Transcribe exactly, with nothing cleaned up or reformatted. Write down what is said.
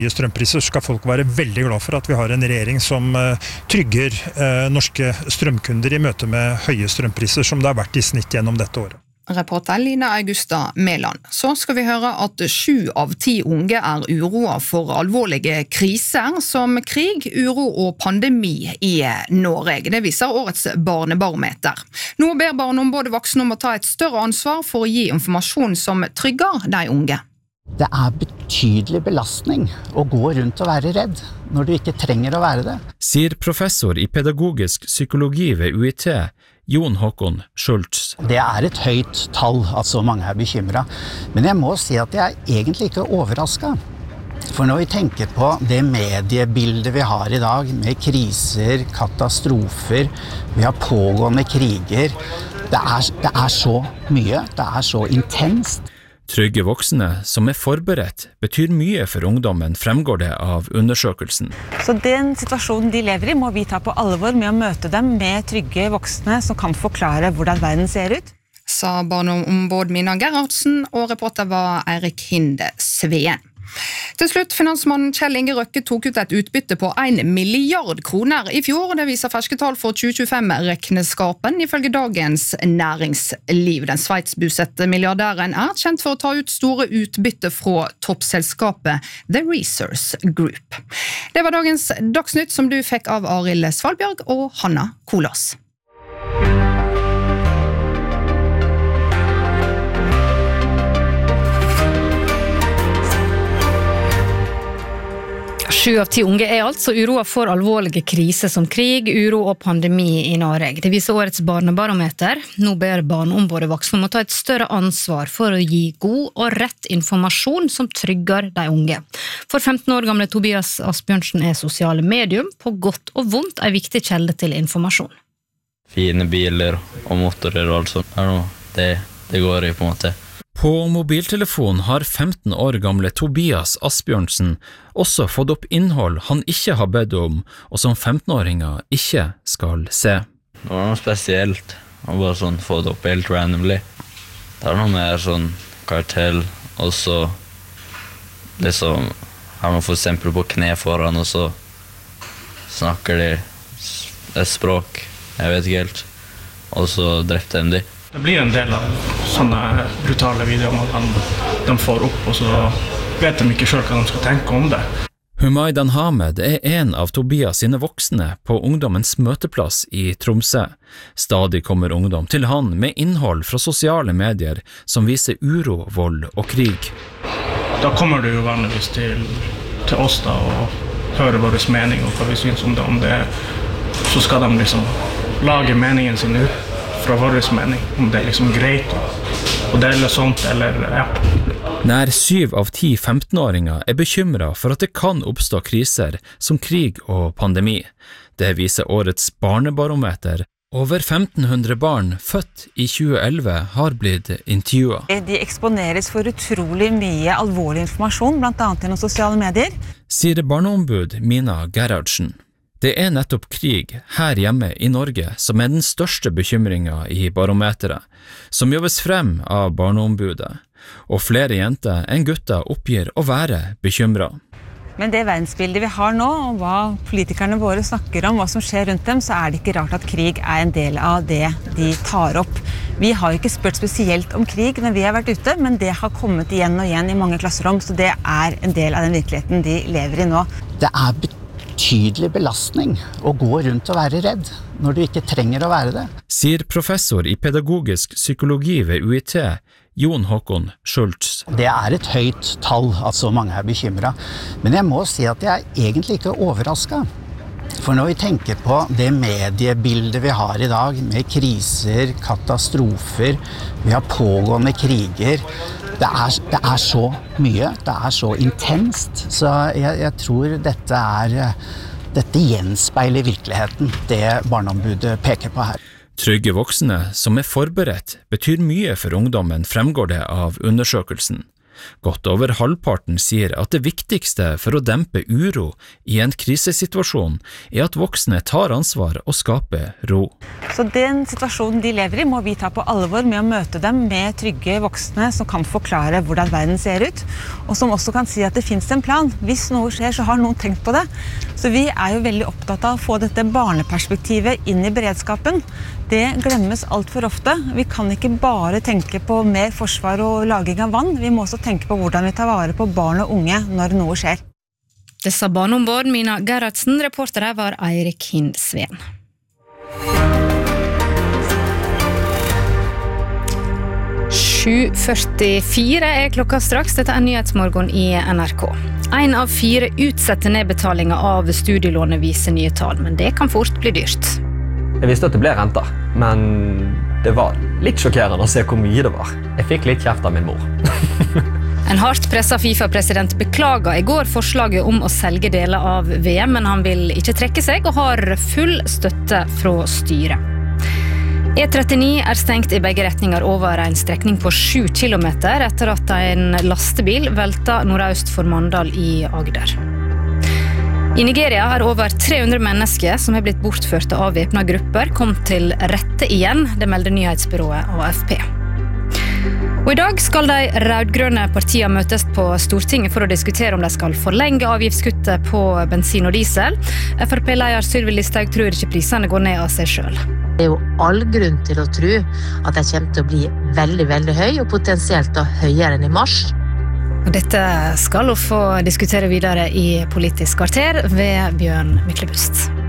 Strømpriser skal folk være veldig glad for at vi har en regjering som trygger norske strømkunder i møte med høye strømpriser som det har vært i snitt gjennom dette året. Reporter Line Augusta Mæland. Så skal vi høre at sju av ti unge er uroa for alvorlige kriser som krig, uro og pandemi i Norge. Det viser årets barnebarometer. Nå ber Barneombudet voksne om å ta et større ansvar for å gi informasjon som trygger de unge. Det er betydelig belastning å gå rundt og være redd når du ikke trenger å være det. Sier professor i pedagogisk psykologi ved U I T, Jon Håkon Schultz. Det er et høyt tall at så mange er bekymret, men jeg må si at jeg er egentlig ikke overrasket. For når vi tenker på det mediebildet vi har i dag, med kriser, katastrofer, vi har pågående kriger, det er, det er så mye, det er så intenst. Trygge voksne som er forberedt betyr mye for ungdommen, fremgår det av undersøkelsen. Så den situasjonen de lever i må vi ta på alvor med å møte dem med trygge voksne som kan forklare hvordan verden ser ut. Sa barneombud Mina Gerhardsen, og reporter var Eirik Hinde Sveen. Til slutt, finansmannen Kjell Inge Røkke tok ut et utbytte på en milliard kroner i fjor. Det viser ferske tall for tjue tjuefem-rekneskapen, ifølge Dagens Næringsliv. Den sveitsbosette milliardæren er kjent for å ta ut store utbytte fra toppselskapet The Resource Group. Det var dagens Dagsnytt som du fikk av Arild Svalbjørg og Hanna Kolas. Sju av ti unge er altså uroa for alvorlige kriser som krig, uro og pandemi i Norge. Det viser årets barnebarometer. Nå ber Barneombudet voksne om å ta et større ansvar for å gi god og rett informasjon som trygger de unge. For femten år gamle Tobias Asbjørnsen er sosiale medium på godt og vondt en viktig kjelde til informasjon. Fine biler og motorer og alt sånt. Det, det går i på en måte. På mobiltelefon har femten år gamle Tobias Asbjørnsen også fått opp innhold han ikke har bedt om, og som femtenåringer ikke skal se. Det var noe spesielt, og bare sånn få det opp helt randomly. Det er noe mer sånn kartell, og så det som har man for eksempel på kne foran, og så snakker de et språk, jeg vet ikke helt, og så drepte de de. Det blir en del av sånne brutale videoer man de får opp, og så vet de ikke selv hva de skal tenke om det. Humaydan Hamed er en av Tobias sine voksne på ungdommens møteplass i Tromsø. Stadig kommer ungdom til han med innhold fra sosiale medier som viser uro, vold og krig. Da kommer du jo vanligvis til, til oss da, og hører vår mening og hva vi synes om det. Om det så skal de liksom lage meningen sin ut fra vår mening, om det er liksom greit å dele sånt, eller ja. Nær syv av ti femtenåringer er bekymret for at det kan oppstå kriser som krig og pandemi. Det viser årets barnebarometer. Over femten hundre barn født i tjue elleve har blitt intervjuet. De eksponeres for utrolig mye alvorlig informasjon, blant annet gjennom sosiale medier. Sier barneombud Mina Gerhardsen. Det er nettopp krig her hjemme i Norge som er den største bekymringen i barometeret, som jobbes frem av barneombudet, og flere jenter enn gutter oppgir å være bekymret. Men det verdensbildet vi har nå, og hva politikerne våre snakker om, hva som skjer rundt dem, så er det ikke rart at krig er en del av det de tar opp. Vi har ikke spurt spesielt om krig når vi har vært ute, men det har kommet igjen og igjen i mange klasserom, så det er en del av den virkeligheten de lever i nå. Det er betydelig belastning å gå rundt og være redd når du ikke trenger å være det. Sier professor i pedagogisk psykologi ved U I T, Jon Håkon Schultz. Det er et høyt tall at så mange er bekymret, men jeg må si at jeg er egentlig ikke overrasket. For når vi tenker på det mediebildet vi har i dag, med kriser, katastrofer, vi har pågående kriger, det er, det er så mye, det er så intenst, så jeg, jeg tror dette er, dette gjenspeiler virkeligheten, det Barneombudet peker på her. Trygge voksne som er forberedt betyr mye for ungdommen, fremgår det av undersøkelsen. Godt over halvparten sier at det viktigste for å dempe uro i en krisesituasjon er at voksne tar ansvar og skaper ro. Så den situasjonen de lever i må vi ta på alvor med å møte dem med trygge voksne som kan forklare hvordan verden ser ut, og som også kan si at det finnes en plan. Hvis noe skjer, så har noen tenkt på det. Så vi er jo veldig opptatt av å få dette barneperspektivet inn i beredskapen. Det glemmes alt for ofte. Vi kan ikke bare tenke på mer forsvar og laging av vann. Vi må også tenke på hvordan vi tar vare på barn og unge når noe skjer. Det sa barneombud Mina Gerhardsen, reporter her var Eirik Hindsveen. sju førtifire er klokka straks, dette er Nyhetsmorgen i N R K. En av fire utsetter nedbetalinger av studielånet viser nye tall, men det kan fort bli dyrt. Jeg visste at det ble renter, men det var litt sjokkerende å se hvor mye det var. Jeg fikk litt kjeft av min mor. En hardt presset FIFA-president beklager i går forslaget om å selge deler av V M, men han vil ikke trekke seg og har full støtte fra styret. E trettini er stengt i begge retninger over en strekning på sju kilometer etter at en lastebil velta nordøst for Mandal i Agder. I Nigeria er over tre hundre mennesker som er blitt bortført av væpnede grupper kom til rette igjen, det melder nyhetsbyrået A F P. Og i dag skal de rødgrønne partiene møtes på Stortinget for å diskutere om de skal forlenge avgiftskuttet på bensin og diesel. F R P-leder Sylvi Listhaug tror ikke prisene går ned av seg selv. Det er jo all grunn til å tro at de kommer til å bli veldig, veldig høy, og potensielt da høyere enn i mars. Og dette skal hun få diskutere videre i Politisk kvarter ved Bjørn Myklebust.